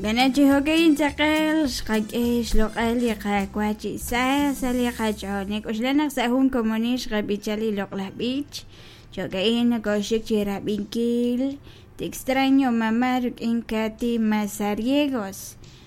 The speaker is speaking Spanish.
Ganachi hokein sakal shqakesh loqali qakwachi sali qachonik ushlanak sahun komunish qabichali loqlah bich chokein koshik chirabinkil te extraño mamá en Katy Mazariegos